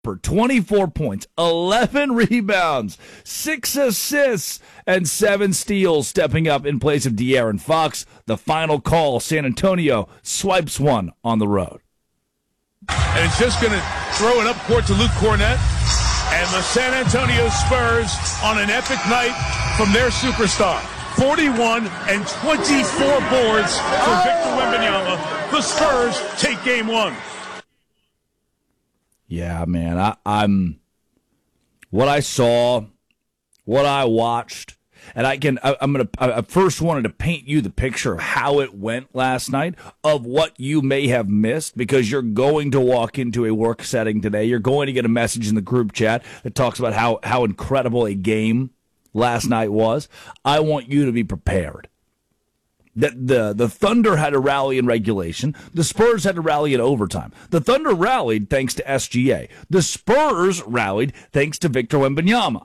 Harper, 24 points, 11 rebounds, 6 assists, and 7 steals, stepping up in place of De'Aaron Fox. The final call, San Antonio swipes one on the road. And it's just going to throw it up court to Luke Cornett. And the San Antonio Spurs on an epic night from their superstar. 41 and 24 boards for Victor Wembanyama. The Spurs take game one. Yeah, man, I'm what I saw, what I watched, and I first wanted to paint you the picture of how it went last night, of what you may have missed, because you're going to walk into a work setting today. You're going to get a message in the group chat that talks about how incredible a game last night was. I want you to be prepared. That the Thunder had to rally in regulation. The Spurs had to rally in overtime. The Thunder rallied thanks to SGA. The Spurs rallied thanks to Victor Wembanyama.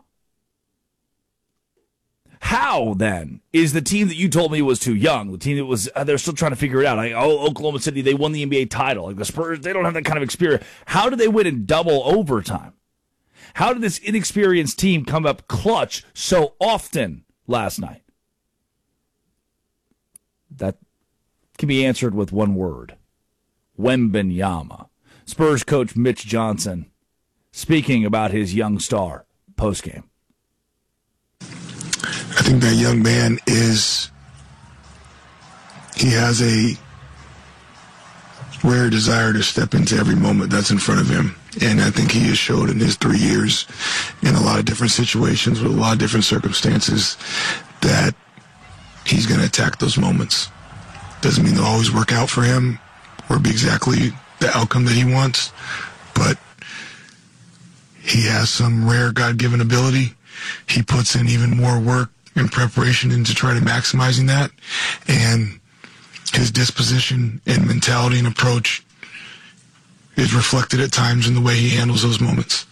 How, then, is the team that you told me was too young, the team that was, they're still trying to figure it out, like, Oklahoma City, they won the NBA title. Like, the Spurs, they don't have that kind of experience. How did they win in double overtime? How did this inexperienced team come up clutch so often last night? That can be answered with one word: Wembanyama. Spurs coach Mitch Johnson speaking about his young star postgame. I think that young man he has a rare desire to step into every moment that's in front of him. And I think he has showed in his 3 years in a lot of different situations with a lot of different circumstances that he's going to attack those moments. Doesn't mean they'll always work out for him or be exactly the outcome that he wants, but he has some rare God-given ability. He puts in even more work and preparation into try to maximizing that, and his disposition and mentality and approach is reflected at times in the way he handles those moments.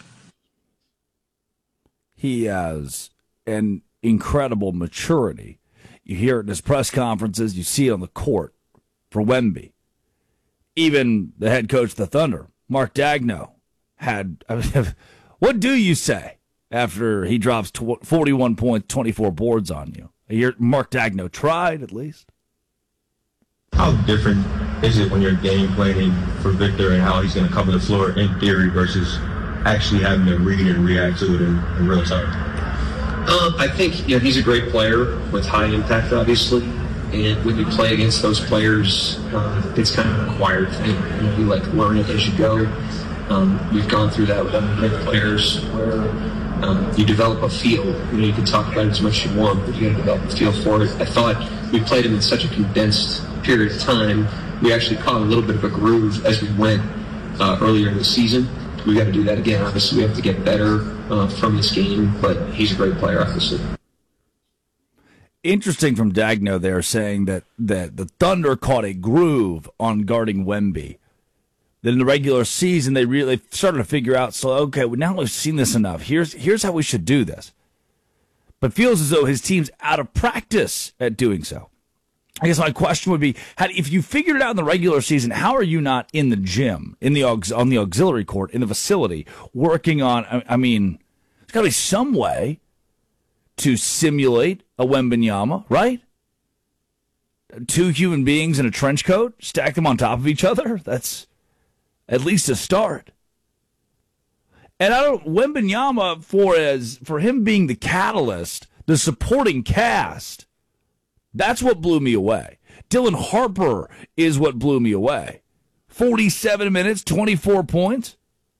He has an incredible maturity. You hear it in his press conferences. You see it on the court for Wemby. Even the head coach of the Thunder, Mark Daigneault, had... what do you say after he drops 41 points, 24 boards on you? Mark Daigneault tried, at least. How different is it when you're game planning for Victor and how he's going to cover the floor in theory versus actually having to read and react to it in real time? I think he's a great player with high impact, obviously. And when you play against those players, it's kind of an acquired thing. You learn it as you go. We've gone through that with other players where you develop a feel. You can talk about it as much as you want, but you got to develop a feel for it. I thought we played him in such a condensed period of time. We actually caught a little bit of a groove as we went earlier in the season. We got to do that again. Obviously, we have to get better from this game, but he's a great player, obviously. Interesting from Daigneault there, saying that the Thunder caught a groove on guarding Wemby. Then in the regular season, they really started to figure out, so, okay, well, now we've seen this enough. Here's how we should do this. But feels as though his team's out of practice at doing so. I guess my question would be, if you figured it out in the regular season, how are you not in the gym, on the auxiliary court, in the facility, working on, there's got to be some way to simulate a Wembanyama, right? Two human beings in a trench coat, stack them on top of each other? That's at least a start. And Wembanyama, for him being the catalyst, the supporting cast, that's what blew me away. Dylan Harper is what blew me away. 47 minutes, 24 points,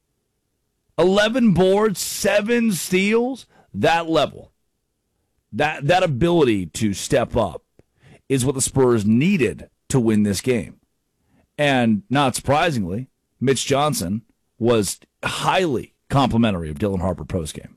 11 boards, 7 steals. That level, that ability to step up is what the Spurs needed to win this game. And not surprisingly, Mitch Johnson was highly complimentary of Dylan Harper postgame.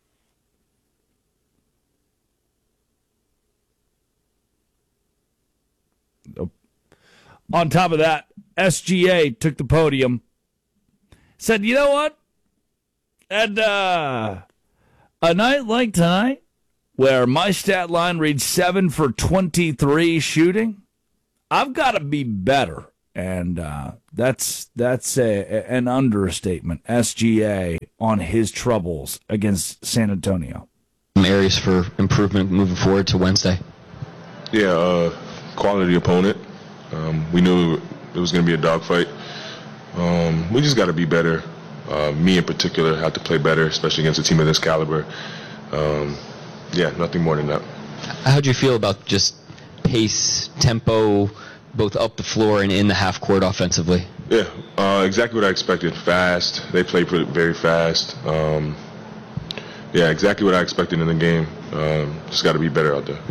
On top of that, SGA took the podium, said, you know what? And a night like tonight, where my stat line reads 7 for 23 shooting, I've got to be better. And that's an understatement. SGA on his troubles against San Antonio. Some areas for improvement moving forward to Wednesday. Yeah, quality opponent. We knew it was going to be a dogfight. We just got to be better. Me in particular have to play better, especially against a team of this caliber. Yeah, nothing more than that. How do you feel about just pace, tempo, both up the floor and in the half court offensively? Yeah, exactly what I expected. Fast. They play very fast. Yeah, exactly what I expected in the game. Just got to be better out there.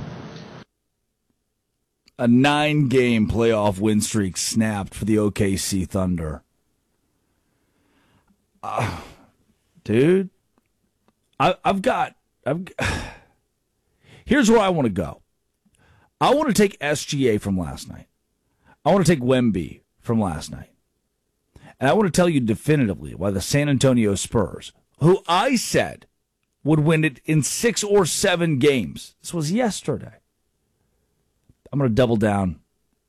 A 9-game playoff win streak snapped for the OKC Thunder. Dude, here's where I want to go. I want to take SGA from last night. I want to take Wemby from last night. And I want to tell you definitively why the San Antonio Spurs, who I said would win it in 6 or 7 games. This was yesterday. I'm going to double down.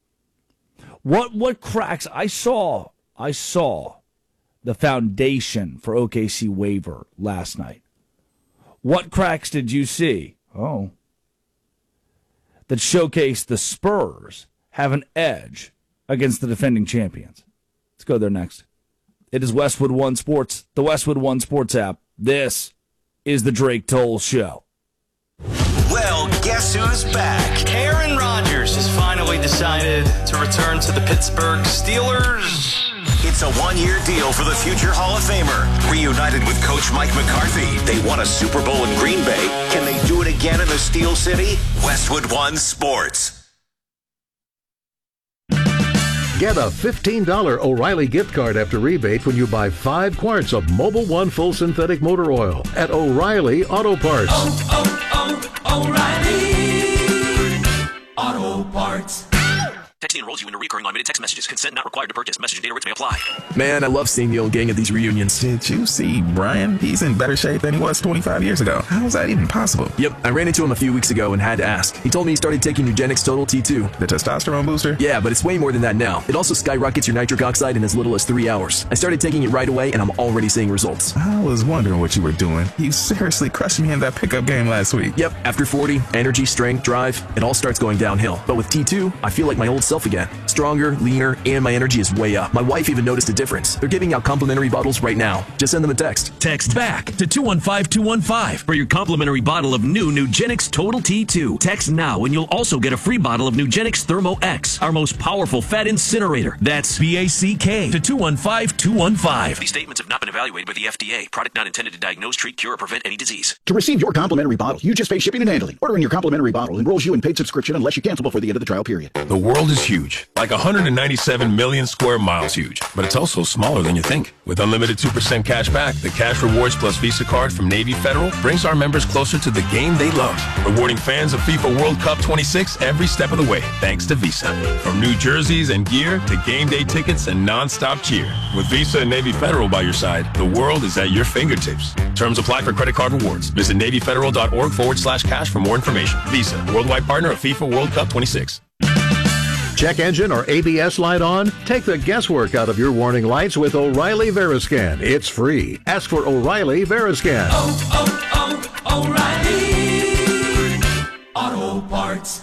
What cracks? I saw the foundation for OKC waiver last night. What cracks did you see? That showcased the Spurs have an edge against the defending champions. Let's go there next. It is Westwood One Sports, the Westwood One Sports app. This is the Drake Toll Show. Well, guess who's back? Aaron Rodgers has finally decided to return to the Pittsburgh Steelers. It's a one-year deal for the future Hall of Famer. Reunited with Coach Mike McCarthy. They won a Super Bowl in Green Bay. Can they do it again in the Steel City? Westwood One Sports. Get a $15 O'Reilly gift card after rebate when you buy 5 quarts of Mobil 1 full synthetic motor oil at O'Reilly Auto Parts. O'Reilly Auto Parts. Texting enrolls you into recurring automated text messages. Consent not required to purchase. Message and data rates may apply. Man, I love seeing the old gang at these reunions. Did you see Brian? He's in better shape than he was 25 years ago. How is that even possible? Yep, I ran into him a few weeks ago and had to ask. He told me he started taking Nugenix Total T2. The testosterone booster? Yeah, but it's way more than that now. It also skyrockets your nitric oxide in as little as 3 hours. I started taking it right away, and I'm already seeing results. I was wondering what you were doing. You seriously crushed me in that pickup game last week. Yep, after 40, energy, strength, drive, it all starts going downhill. But with T2, I feel like my old self again. Stronger, leaner, and my energy is way up. My wife even noticed a difference. They're giving out complimentary bottles right now. Just send them a text. Text BACK to 215-215 for your complimentary bottle of new Nugenix Total T2. Text now and you'll also get a free bottle of Nugenix Thermo X, our most powerful fat incinerator. That's BACK to 215-215. These statements have not been evaluated by the FDA. Product not intended to diagnose, treat, cure, or prevent any disease. To receive your complimentary bottle, you just pay shipping and handling. Ordering your complimentary bottle enrolls you in paid subscription unless you cancel before the end of the trial period. The world is huge. Like 197 million square miles huge. But it's also smaller than you think. With unlimited 2% cash back, the Cash Rewards Plus Visa card from Navy Federal brings our members closer to the game they love. Rewarding fans of FIFA World Cup 26 every step of the way, thanks to Visa. From new jerseys and gear to game day tickets and non-stop cheer. With Visa and Navy Federal by your side, the world is at your fingertips. Terms apply for credit card rewards. Visit NavyFederal.org/cash for more information. Visa, worldwide partner of FIFA World Cup 26. Check engine or ABS light on? Take the guesswork out of your warning lights with O'Reilly Veriscan. It's free. Ask for O'Reilly Veriscan. O'Reilly Auto Parts.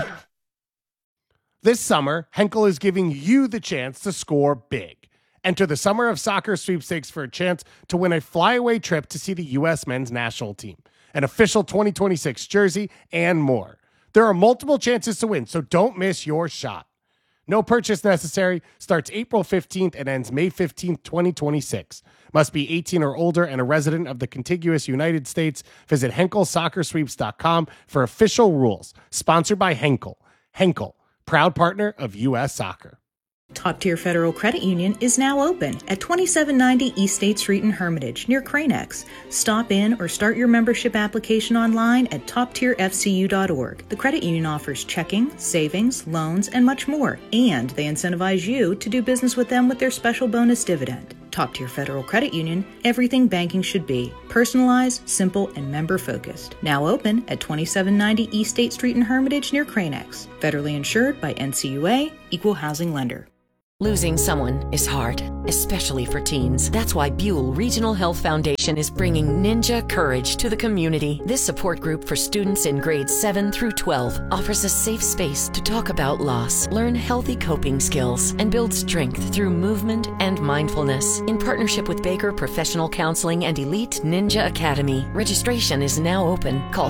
This summer, Henkel is giving you the chance to score big. Enter the Summer of Soccer sweepstakes for a chance to win a flyaway trip to see the U.S. men's national team, an official 2026 jersey, and more. There are multiple chances to win, so don't miss your shot. No purchase necessary. Starts April 15th and ends May 15th, 2026. Must be 18 or older and a resident of the contiguous United States. Visit HenkelSoccerSweeps.com for official rules. Sponsored by Henkel. Henkel, proud partner of U.S. Soccer. Top Tier Federal Credit Union is now open at 2790 East State Street in Hermitage, near Cranex. Stop in or start your membership application online at toptierfcu.org. The credit union offers checking, savings, loans, and much more, and they incentivize you to do business with them with their special bonus dividend. Top Tier Federal Credit Union, everything banking should be. Personalized, simple, and member-focused. Now open at 2790 East State Street in Hermitage, near Cranex. Federally insured by NCUA, Equal Housing Lender. Losing someone is hard, especially for teens. That's why Buell Regional Health Foundation is bringing Ninja Courage to the community. This support group for students in grades 7 through 12 offers a safe space to talk about loss, learn healthy coping skills, and build strength through movement and mindfulness. In partnership with Baker Professional Counseling and Elite Ninja Academy, registration is now open. Call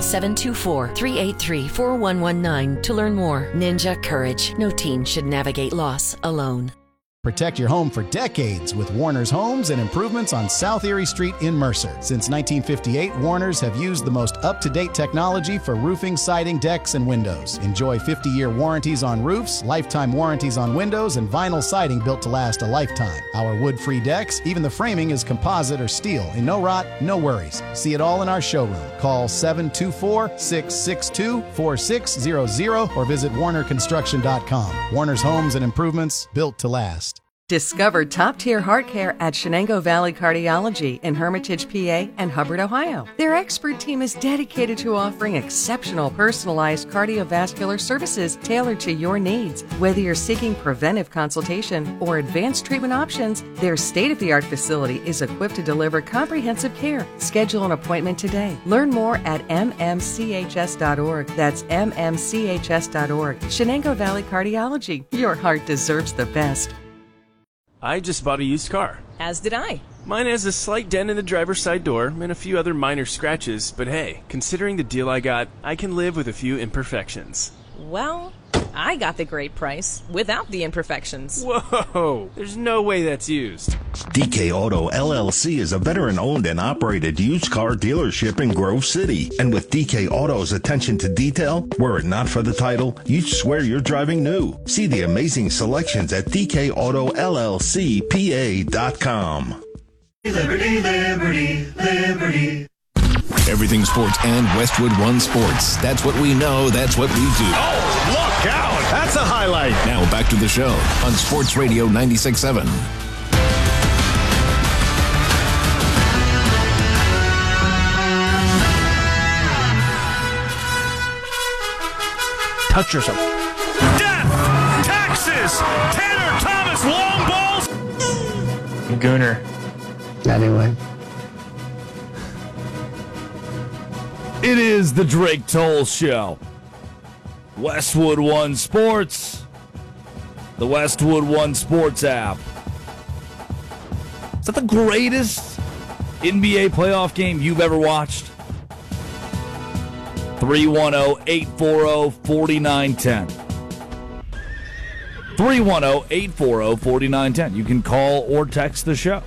724-383-4119 to learn more. Ninja Courage. No teen should navigate loss alone. Protect your home for decades with Warner's Homes and Improvements on South Erie Street in Mercer. Since 1958, Warner's have used the most up-to-date technology for roofing, siding, decks, and windows. Enjoy 50-year warranties on roofs, lifetime warranties on windows, and vinyl siding built to last a lifetime. Our wood-free decks, even the framing is composite or steel, and no rot, no worries. See it all in our showroom. Call 724-662-4600 or visit warnerconstruction.com. Warner's Homes and Improvements, built to last. Discover top-tier heart care at Shenango Valley Cardiology in Hermitage, PA and Hubbard, Ohio. Their expert team is dedicated to offering exceptional personalized cardiovascular services tailored to your needs. Whether you're seeking preventive consultation or advanced treatment options, their state-of-the-art facility is equipped to deliver comprehensive care. Schedule an appointment today. Learn more at mmchs.org. That's mmchs.org. Shenango Valley Cardiology. Your heart deserves the best. I just bought a used car. As did I. Mine has a slight dent in the driver's side door and a few other minor scratches, but hey, considering the deal I got, I can live with a few imperfections. Well, I got the great price without the imperfections. Whoa! There's no way that's used. DK Auto LLC is a veteran-owned and operated used car dealership in Grove City. And with DK Auto's attention to detail, were it not for the title, you'd swear you're driving new. See the amazing selections at DKAutoLLCPA.com. Liberty, liberty, liberty. Everything sports and Westwood One Sports. That's what we know. That's what we do. Oh, look out. That's a highlight. Now back to the show on Sports Radio 96.7. Touch yourself. Death! Texas! Tanner Thomas long balls! Gooner. Anyway. It is the Drake Toll Show. Westwood One Sports. The Westwood One Sports app. Is that the greatest NBA playoff game you've ever watched? 310-840-4910. 310-840-4910. You can call or text the show.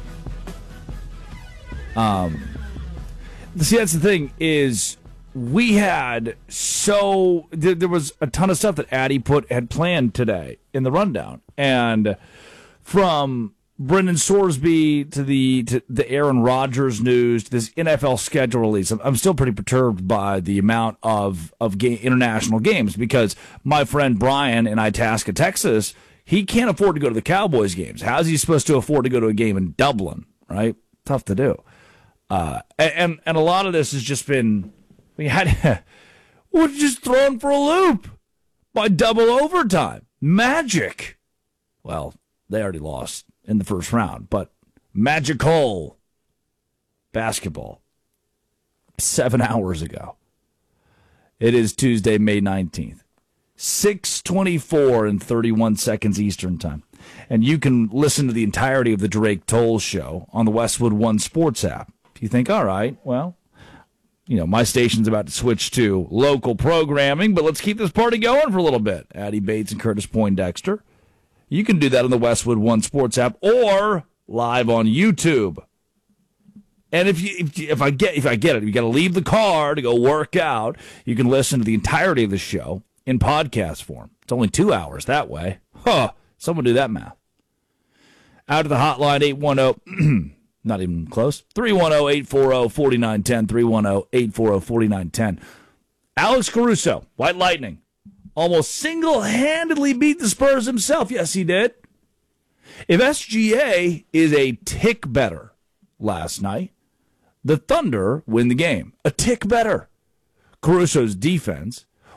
See, that's the thing is we had there was a ton of stuff that Addy had planned today in the rundown, and from Brendan Sorsby to the Aaron Rodgers news to this NFL schedule release. I'm still pretty perturbed by the amount of international games because my friend Brian in Itasca, Texas, he can't afford to go to the Cowboys games. How's he supposed to afford to go to a game in Dublin? Right? Tough to do. And a lot of this has just been we're just thrown for a loop by double overtime. Magic. Well, they already lost in the first round, but magical basketball 7 hours ago. It is Tuesday, May 19th, 6:24 and 31 seconds Eastern time. And you can listen to the entirety of the Drake Toll Show on the Westwood One Sports app. If you think, all right, well, my station's about to switch to local programming, but let's keep this party going for a little bit. Addy Bates and Curtis Poindexter. You can do that on the Westwood One Sports app or live on YouTube. And if I get it, you got to leave the car to go work out. You can listen to the entirety of the show in podcast form. It's only 2 hours that way. Huh. Someone do that math. Out of the hotline, 810, not even close, 310-840-4910, 310-840-4910. Alex Caruso, White Lightning, almost single-handedly beat the Spurs himself. Yes, he did. If SGA is a tick better last night, the Thunder win the game. A tick better. Caruso's defense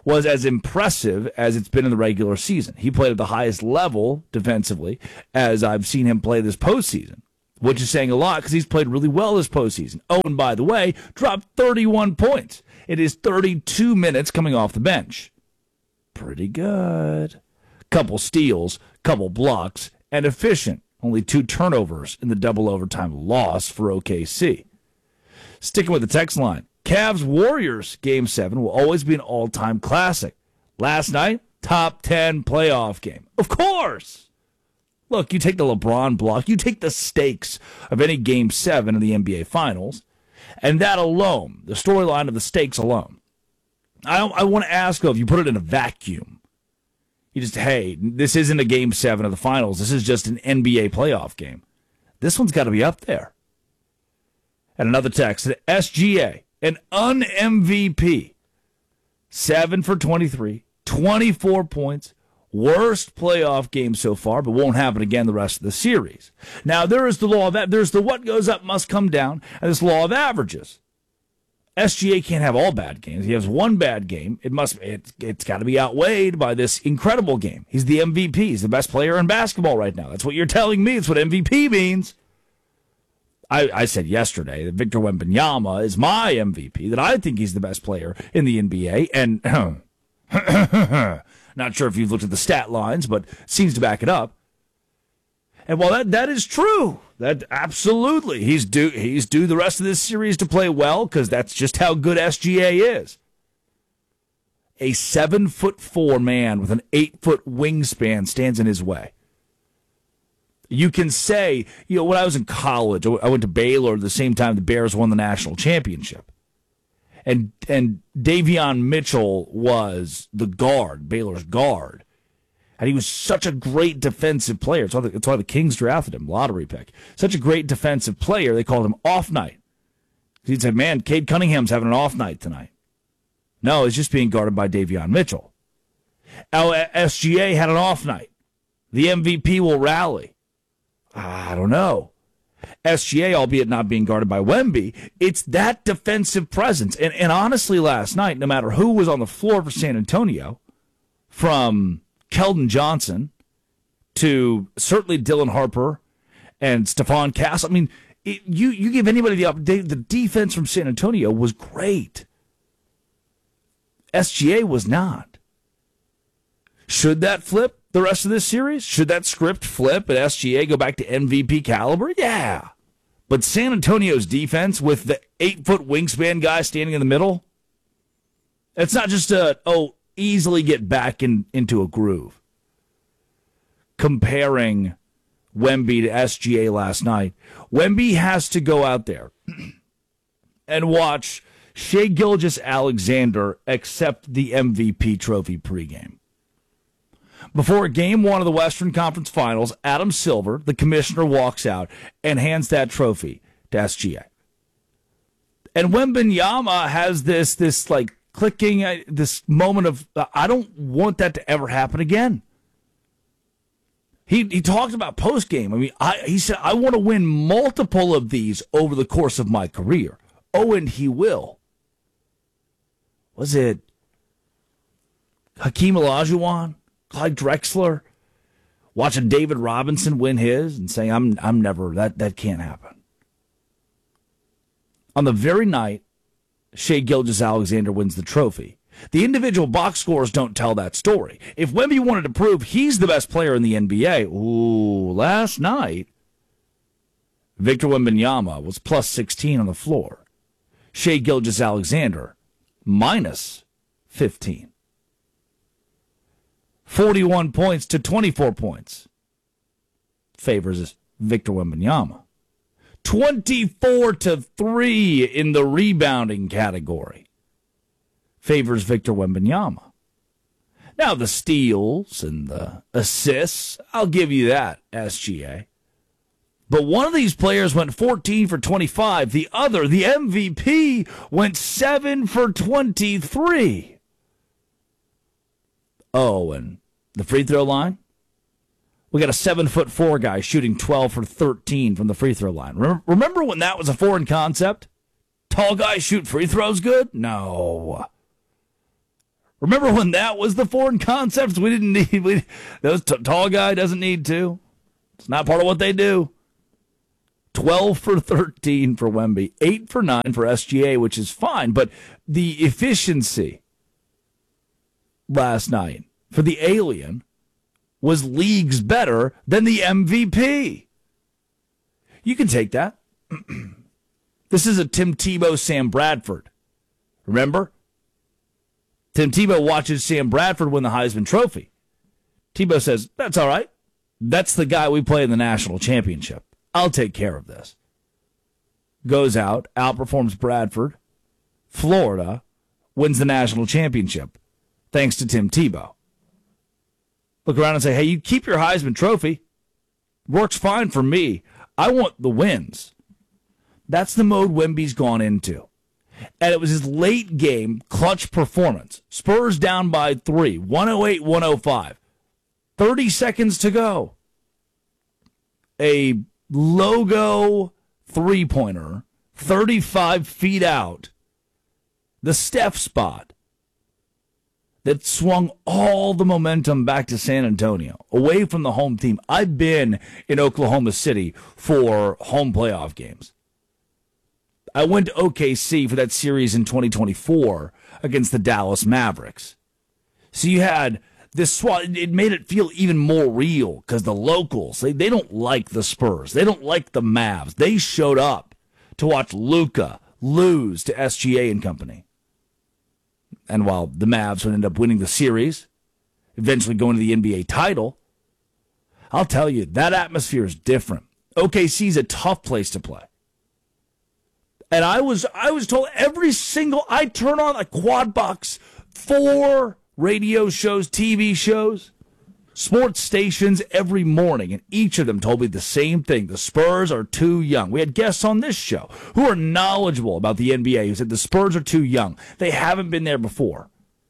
was as impressive as it's been in the regular season. He played at the highest level defensively as I've seen him play this postseason, which is saying a lot because he's played really well this postseason. Oh, and by the way, dropped 31 points. It is 32 minutes coming off the bench. Pretty good. Couple steals, couple blocks, and efficient. Only 2 turnovers in the double overtime loss for OKC. Sticking with the text line, Cavs-Warriors Game 7 will always be an all-time classic. Last night, top 10 playoff game. Of course! Look, you take the LeBron block, you take the stakes of any Game 7 in the NBA Finals, and that alone, the storyline of the stakes alone. I want to ask, if you put it in a vacuum, you just, hey, this isn't a Game 7 of the Finals, this is just an NBA playoff game. This one's got to be up there. And another text, SGA, an un-MVP, 7 for 23, 24 points, worst playoff game so far, but won't happen again the rest of the series. Now, there is the law of there's the what goes up must come down, and this law of averages. SGA can't have all bad games. He has one bad game. It's got to be outweighed by this incredible game. He's the MVP. He's the best player in basketball right now. That's what you're telling me. It's what MVP means. I said yesterday that Victor Wembanyama is my MVP, that I think he's the best player in the NBA, and not sure if you've looked at the stat lines, but it seems to back it up. And while that is true, that absolutely he's due the rest of this series to play well because that's just how good SGA is. A 7'4" man with an 8-foot wingspan stands in his way. You can say, when I was in college, I went to Baylor at the same time the Bears won the national championship. And Davion Mitchell was the guard, Baylor's guard. And he was such a great defensive player. That's why the Kings drafted him, lottery pick. Such a great defensive player, they called him Off Night. He said, man, Cade Cunningham's having an off night tonight. No, he's just being guarded by Davion Mitchell. SGA had an off night. The MVP will rally. I don't know. SGA, albeit not being guarded by Wemby, it's that defensive presence. And honestly, last night, no matter who was on the floor for San Antonio, from Keldon Johnson to certainly Dylan Harper and Stephon Castle, I mean, you give anybody the defense from San Antonio was great. SGA was not. Should that flip the rest of this series? Should that script flip and SGA go back to MVP caliber? Yeah. But San Antonio's defense with the 8-foot wingspan guy standing in the middle, it's not just easily get back into a groove. Comparing Wemby to SGA last night, Wemby has to go out there and watch Shai Gilgeous-Alexander accept the MVP trophy pregame. Before Game 1 of the Western Conference Finals, Adam Silver, the commissioner, walks out and hands that trophy to SGA. And Wembanyama has this like clicking, this moment of, I don't want that to ever happen again. He talked about post-game. I mean, he said, I want to win multiple of these over the course of my career. Oh, and he will. Was it Hakeem Olajuwon? Clyde Drexler, watching David Robinson win his and saying, I'm never, that can't happen. On the very night Shai Gilgeous-Alexander wins the trophy, the individual box scores don't tell that story. If Wemby wanted to prove he's the best player in the NBA, last night, Victor Wembanyama was plus 16 on the floor. Shai Gilgeous-Alexander, minus 15. 41 points to 24 points. Favors Victor Wembanyama. 24-3 in the rebounding category. Favors Victor Wembanyama. Now the steals and the assists, I'll give you that, SGA. But one of these players went 14 for 25. The other, the MVP, went 7 for 23. Oh, and the free throw line? We got a 7'4" guy shooting 12 for 13 from the free throw line. Remember when that was a foreign concept? Tall guys shoot free throws good? No. Remember when that was the foreign concepts? We didn't need, those tall guy doesn't need to. It's not part of what they do. 12 for 13 for Wemby, 8 for 9 for SGA, which is fine. But the efficiency last night for the Alien was leagues better than the MVP. You can take that. This is a Tim Tebow, Sam Bradford. Remember? Tim Tebow watches Sam Bradford win the Heisman Trophy. Tebow says, that's all right. That's the guy we play in the national championship. I'll take care of this. Goes out, outperforms Bradford. Florida wins the national championship, thanks to Tim Tebow. Look around and say, hey, you keep your Heisman Trophy. Works fine for me. I want the wins. That's the mode Wemby's gone into. And it was his late game clutch performance. Spurs down by 3, 108-105. 30 seconds to go. A logo three-pointer, 35 feet out. The Steph spot that swung all the momentum back to San Antonio, away from the home team. I've been in Oklahoma City for home playoff games. I went to OKC for that series in 2024 against the Dallas Mavericks. So you had this swat. It made it feel even more real because the locals, they don't like the Spurs. They don't like the Mavs. They showed up to watch Luka lose to SGA and company. And while the Mavs would end up winning the series, eventually going to the NBA title, I'll tell you, that atmosphere is different. OKC's a tough place to play. And I was told I turn on a quad box, 4 radio shows, TV shows, sports stations every morning, and each of them told me the same thing. The Spurs are too young. We had guests on this show who are knowledgeable about the NBA who said the Spurs are too young. They haven't been there before.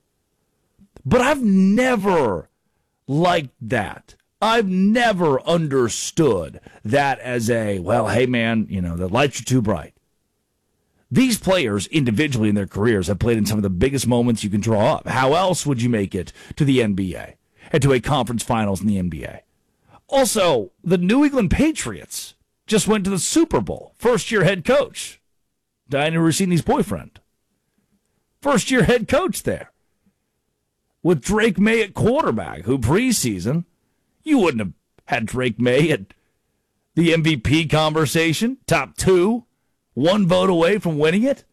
But I've never liked that. I've never understood that as a, well, hey man, the lights are too bright. These players individually in their careers have played in some of the biggest moments you can draw up. How else would you make it to the NBA and to a conference finals in the NBA? Also, the New England Patriots just went to the Super Bowl. First-year head coach, Diana Rossini's boyfriend. First-year head coach there. With Drake May at quarterback, who preseason, you wouldn't have had Drake May at the MVP conversation, top 2. 1 vote away from winning it?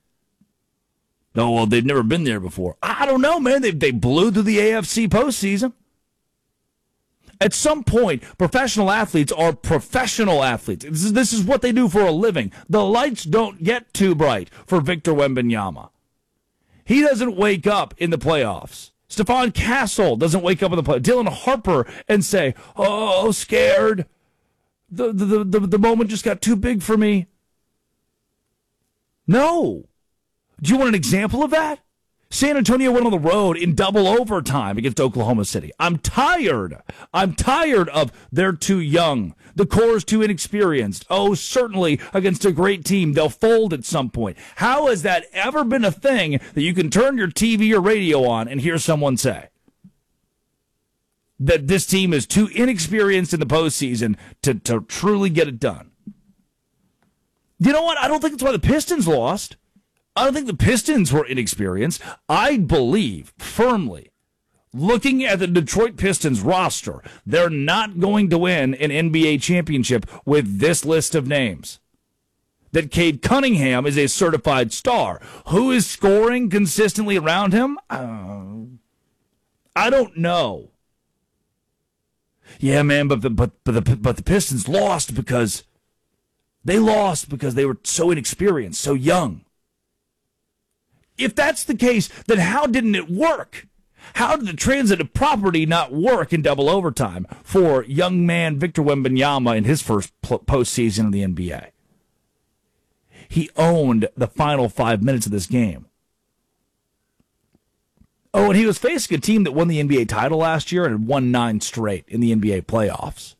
Oh, well, they've never been there before. I don't know, man. They blew through the AFC postseason. At some point, professional athletes are professional athletes. This is what they do for a living. The lights don't get too bright for Victor Wembanyama. He doesn't wake up in the playoffs. Stephon Castle doesn't wake up in the playoffs. Dylan Harper and say, oh, scared. The moment just got too big for me. No. Do you want an example of that? San Antonio went on the road in double overtime against Oklahoma City. I'm tired of they're too young. The core is too inexperienced. Oh, certainly against a great team, they'll fold at some point. How has that ever been a thing that you can turn your TV or radio on and hear someone say? That this team is too inexperienced in the postseason to truly get it done. You know what? I don't think that's why the Pistons lost. I don't think the Pistons were inexperienced. I believe firmly, looking at the Detroit Pistons roster, they're not going to win an NBA championship with this list of names. That Cade Cunningham is a certified star. Who is scoring consistently around him? I don't know. Yeah, man, but the Pistons lost because they were so inexperienced, so young. If that's the case, then how didn't it work? How did the transitive property not work in double overtime for young man Victor Wembanyama in his first postseason in the NBA? He owned the final 5 minutes of this game. Oh, and he was facing a team that won the NBA title last year and had won 9 straight in the NBA playoffs.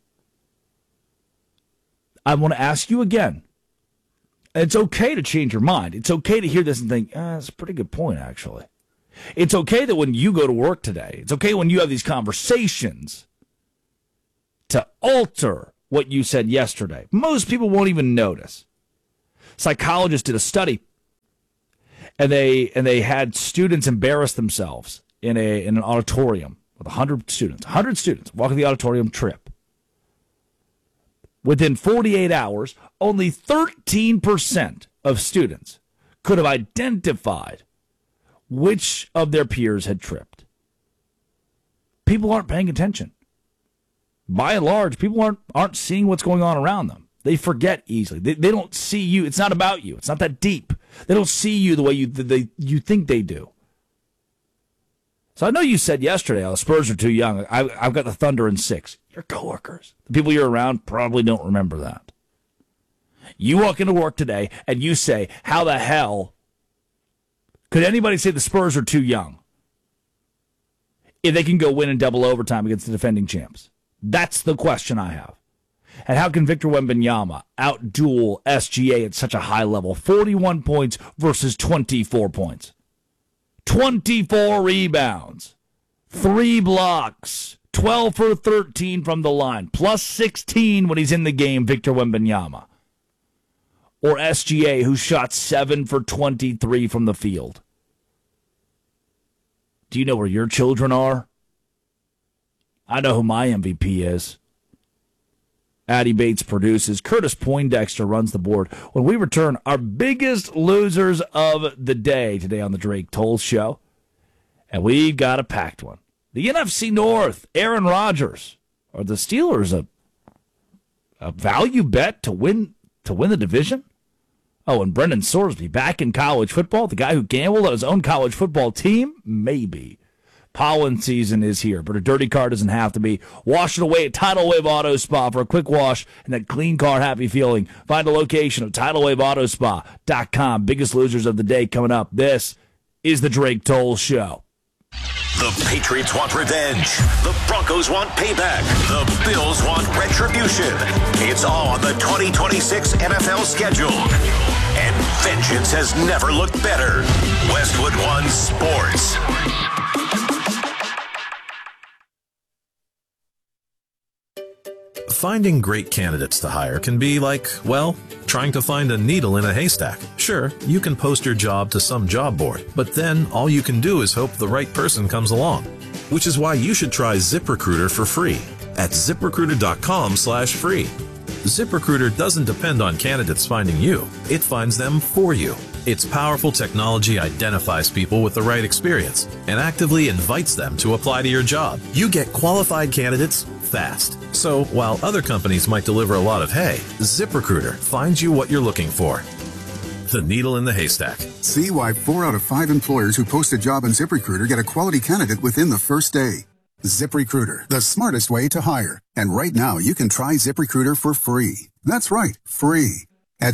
I want to ask you again. It's okay to change your mind. It's okay to hear this and think, that's a pretty good point, actually. It's okay that when you go to work today, it's okay when you have these conversations to alter what you said yesterday. Most people won't even notice. Psychologists did a study, and they had students embarrass themselves in an auditorium with 100 students. 100 students walking the auditorium trip. Within 48 hours, only 13% of students could have identified which of their peers had tripped. People aren't paying attention. By and large, people aren't seeing what's going on around them. They forget easily. They don't see you. It's not about you. It's not that deep. They don't see you the way you think they do. So I know you said yesterday, the Spurs are too young. I've got the Thunder in 6. Your coworkers, the people you're around, probably don't remember that. You walk into work today and you say, how the hell could anybody say the Spurs are too young if they can go win in double overtime against the defending champs? That's the question I have. And how can Victor Wembanyama outduel SGA at such a high level? 41 points versus 24 points. 24 rebounds. 3 blocks. 12 for 13 from the line. Plus 16 when he's in the game, Victor Wembanyama. Or SGA, who shot 7 for 23 from the field. Do you know where your children are? I know who my MVP is. Addie Bates produces. Curtis Poindexter runs the board. When we return, our biggest losers of the day today on the Drake Toll Show. And we've got a packed one. The NFC North, Aaron Rodgers. Are the Steelers a value bet to win the division? Oh, and Brendan Sorsby back in college football? The guy who gambled on his own college football team? Maybe. Pollen season is here, but a dirty car doesn't have to be. Wash it away at Tidal Wave Auto Spa for a quick wash and that clean car happy feeling. Find a location at TidalWaveAutoSpa.com. Biggest losers of the day coming up. This is the Drake Toll Show. The Patriots want revenge. The Broncos want payback. The Bills want retribution. It's all on the 2026 NFL schedule. And vengeance has never looked better. Westwood One Sports. Finding great candidates to hire can be like, well, trying to find a needle in a haystack. Sure, you can post your job to some job board, but then all you can do is hope the right person comes along. Which is why you should try ZipRecruiter for free at ZipRecruiter.com/free. ZipRecruiter doesn't depend on candidates finding you. It finds them for you. Its powerful technology identifies people with the right experience and actively invites them to apply to your job. You get qualified candidates fast. So while other companies might deliver a lot of hay, ZipRecruiter finds you what you're looking for. The needle in the haystack. See why 4 out of 5 employers who post a job on ZipRecruiter get a quality candidate within the first day. ZipRecruiter, the smartest way to hire. And right now you can try ZipRecruiter for free. That's right, free. At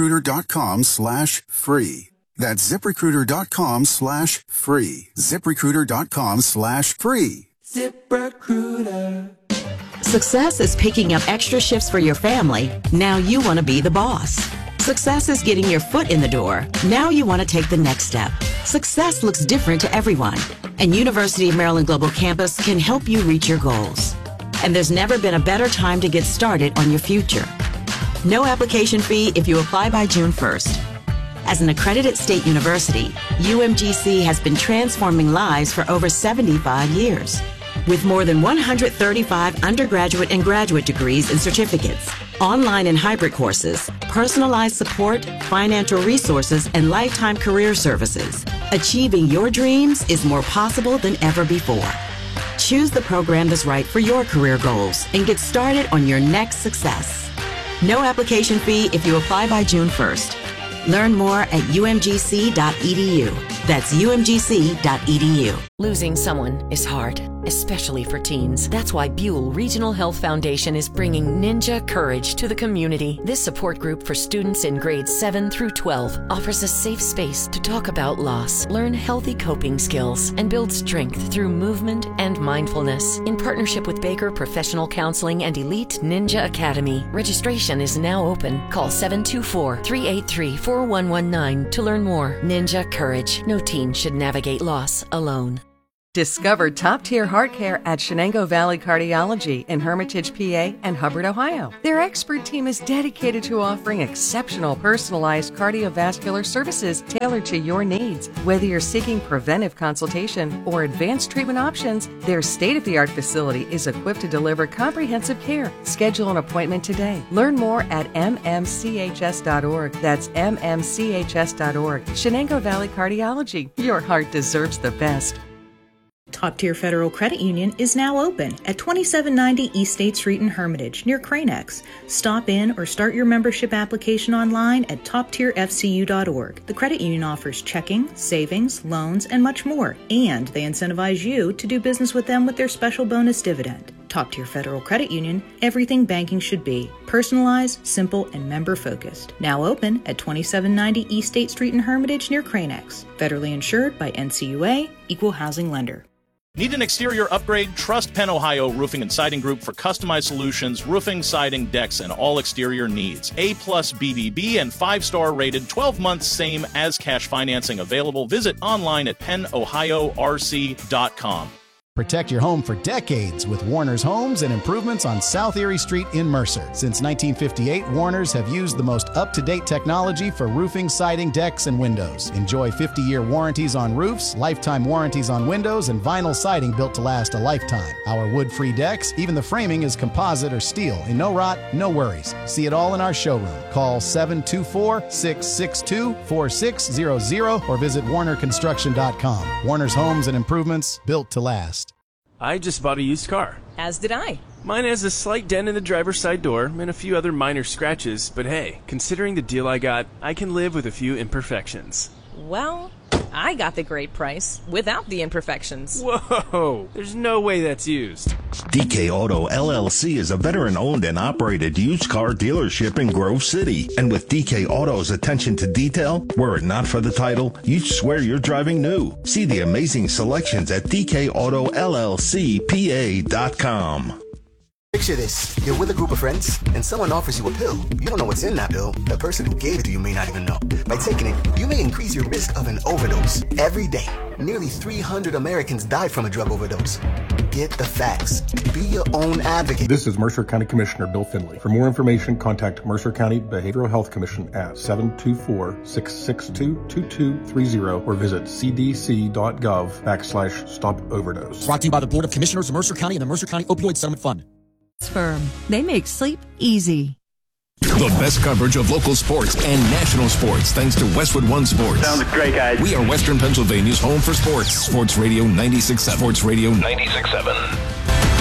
ZipRecruiter.com/free. That's ZipRecruiter.com/free. ZipRecruiter.com/free. ZipRecruiter. Success is picking up extra shifts for your family. Now you want to be the boss. Success is getting your foot in the door. Now you want to take the next step. Success looks different to everyone, and University of Maryland Global Campus can help you reach your goals. And there's never been a better time to get started on your future. No application fee if you apply by June 1st. As an accredited state university, UMGC has been transforming lives for over 75 years. With more than 135 undergraduate and graduate degrees and certificates, online and hybrid courses, personalized support, financial resources, and lifetime career services, achieving your dreams is more possible than ever before. Choose the program that's right for your career goals and get started on your next success. No application fee if you apply by June 1st. Learn more at umgc.edu. That's umgc.edu. Losing someone is hard, especially for teens. That's why Buell Regional Health Foundation is bringing Ninja Courage to the community. This support group for students in grades 7 through 12 offers a safe space to talk about loss, learn healthy coping skills, and build strength through movement and mindfulness. In partnership with Baker Professional Counseling and Elite Ninja Academy, registration is now open. Call 724-383-4119 to learn more. Ninja Courage. No teen should navigate loss alone. Discover top-tier heart care at Shenango Valley Cardiology in Hermitage, PA and Hubbard, Ohio. Their expert team is dedicated to offering exceptional personalized cardiovascular services tailored to your needs. Whether you're seeking preventive consultation or advanced treatment options, their state-of-the-art facility is equipped to deliver comprehensive care. Schedule an appointment today. Learn more at mmchs.org. That's mmchs.org. Shenango Valley Cardiology. Your heart deserves the best. Top Tier Federal Credit Union is now open at 2790 East State Street in Hermitage, near Cranex. Stop in or start your membership application online at toptierfcu.org. The credit union offers checking, savings, loans, and much more, and they incentivize you to do business with them with their special bonus dividend. Top Tier Federal Credit Union, everything banking should be. Personalized, simple, and member-focused. Now open at 2790 East State Street in Hermitage, near Cranex. Federally insured by NCUA, Equal Housing Lender. Need an exterior upgrade? Trust Penn Ohio Roofing and Siding Group for customized solutions, roofing, siding, decks, and all exterior needs. A+ BBB and 5-star rated, 12 months same as cash financing available. Visit online at pennohiorc.com. Protect your home for decades with Warner's Homes and Improvements on South Erie Street in Mercer. Since 1958, Warner's have used the most up-to-date technology for roofing, siding, decks, and windows. Enjoy 50-year warranties on roofs, lifetime warranties on windows, and vinyl siding built to last a lifetime. Our wood-free decks, even the framing is composite or steel, and no rot, no worries. See it all in our showroom. Call 724-662-4600 or visit warnerconstruction.com. Warner's Homes and Improvements, built to last. I just bought a used car. As did I. Mine has a slight dent in the driver's side door and a few other minor scratches, but hey, considering the deal I got, I can live with a few imperfections. Well, I got the great price without the imperfections. Whoa! There's no way that's used. DK Auto LLC is a veteran-owned and operated used car dealership in Grove City. And with DK Auto's attention to detail, were it not for the title, you'd swear you're driving new. See the amazing selections at DKAutoLLCPA.com. Picture this. You're with a group of friends, and someone offers you a pill. You don't know what's in that pill. The person who gave it to you may not even know. By taking it, you may increase your risk of an overdose. Every day, nearly 300 Americans die from a drug overdose. Get the facts. Be your own advocate. This is Mercer County Commissioner Bill Finley. For more information, contact Mercer County Behavioral Health Commission at 724-662-2230 or visit cdc.gov/stop-overdose. Brought to you by the Board of Commissioners of Mercer County and the Mercer County Opioid Settlement Fund. Firm. They make sleep easy. The best coverage of local sports and national sports thanks to Westwood One Sports. Sounds great, guys. We are Western Pennsylvania's home for sports. Sports Radio 96.7. Sports Radio 96.7.